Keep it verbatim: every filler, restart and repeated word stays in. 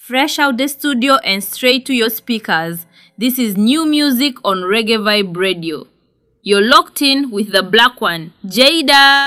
Fresh out the studio and straight to your speakers, this is new music on Reggae Vibe Radio. You're locked in with the black one, Jada.